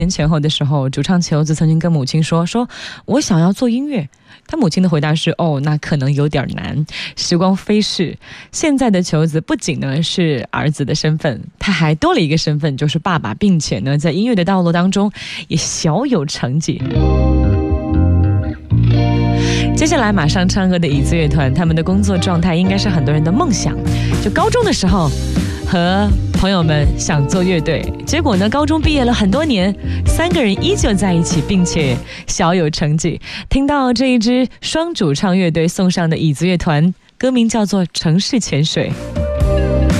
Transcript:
年前后的时候，主唱球子曾经跟母亲说我想要做音乐。他母亲的回答是那可能有点难。时光飞逝，现在的球子不仅呢是儿子的身份，他还多了一个身份，就是爸爸，并且呢在音乐的道路当中也小有成绩。接下来马上唱歌的椅子乐团，他们的工作状态应该是很多人的梦想。就高中的时候和朋友们想做乐队，结果呢高中毕业了很多年，3个人依旧在一起，并且小有成绩。听到这一支双主唱乐队送上的椅子乐团，歌名叫做《城市潜水》。